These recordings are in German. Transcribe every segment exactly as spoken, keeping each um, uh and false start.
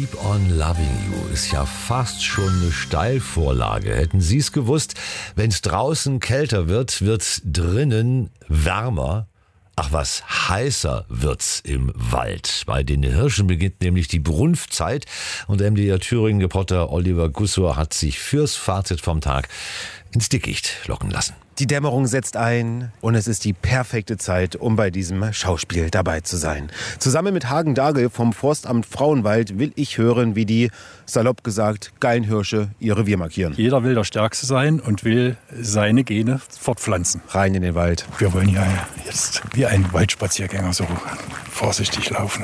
Keep on Loving You ist ja fast schon eine Steilvorlage. Hätten Sie es gewusst, wenn es draußen kälter wird, wird's drinnen wärmer. Ach was, heißer wird's im Wald. Bei den Hirschen beginnt nämlich die Brunftzeit und M D R Thüringen-Reporter Oliver Gussor hat sich fürs Fazit vom Tag ins Dickicht locken lassen. Die Dämmerung setzt ein und es ist die perfekte Zeit, um bei diesem Schauspiel dabei zu sein. Zusammen mit Hagen Dagel vom Forstamt Frauenwald will ich hören, wie die, salopp gesagt, geilen Hirsche ihr Revier markieren. Jeder will der Stärkste sein und will seine Gene fortpflanzen. Rein in den Wald. Wir wollen ja jetzt wie ein Waldspaziergänger so vorsichtig laufen.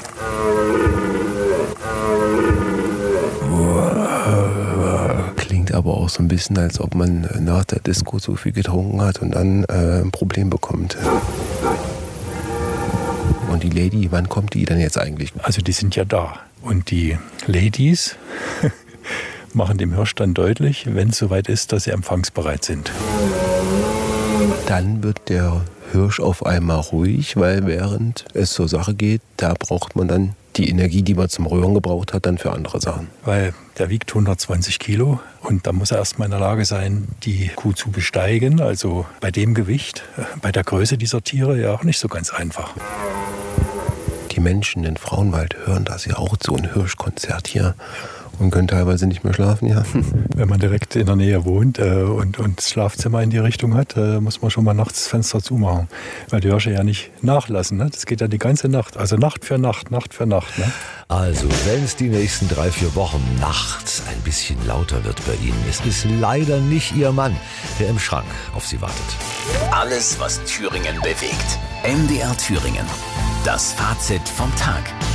Klingt aber auch so ein bisschen, als ob man nach der Disco so viel getrunken hat und dann äh, ein Problem bekommt. Und die Lady, wann kommt die denn jetzt eigentlich? Also die sind ja da. Und die Ladies machen dem Hirsch dann deutlich, wenn es soweit ist, dass sie empfangsbereit sind. Dann wird der Hirsch auf einmal ruhig, weil während es zur Sache geht, da braucht man dann die Energie, die man zum Röhren gebraucht hat, dann für andere Sachen. Weil der wiegt hundertzwanzig Kilo und da muss er erstmal in der Lage sein, die Kuh zu besteigen. Also bei dem Gewicht, bei der Größe dieser Tiere ja auch nicht so ganz einfach. Die Menschen in Frauenwald hören das ja auch, so ein Hirschkonzert hier. Und können teilweise nicht mehr schlafen, ja. Wenn man direkt in der Nähe wohnt äh, und, und das Schlafzimmer in die Richtung hat, äh, muss man schon mal nachts das Fenster zumachen. Weil die Hirsche ja nicht nachlassen. Ne? Das geht ja die ganze Nacht. Also Nacht für Nacht, Nacht für Nacht. Ne? Also, wenn es die nächsten drei, vier Wochen nachts ein bisschen lauter wird bei Ihnen, es ist leider nicht Ihr Mann, der im Schrank auf Sie wartet. Alles, was Thüringen bewegt. M D R Thüringen. Das Fazit vom Tag.